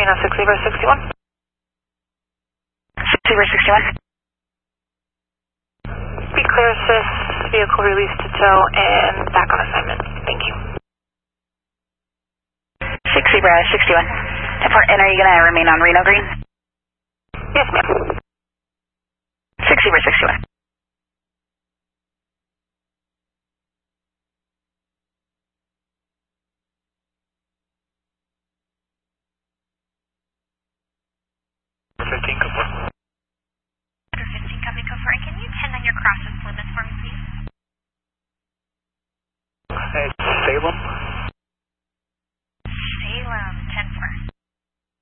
Reno 6 Zebra 61. 6 Zebra 61. Be clear, sis. Vehicle released to tow and back on assignment. Thank you. 6 Zebra 61. And are you going to remain on Reno Green? Yes, ma'am.